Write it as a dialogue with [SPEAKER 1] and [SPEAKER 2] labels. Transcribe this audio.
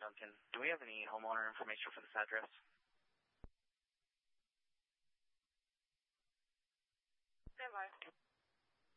[SPEAKER 1] Duncan. Do we have any homeowner information for this address?
[SPEAKER 2] Stand by.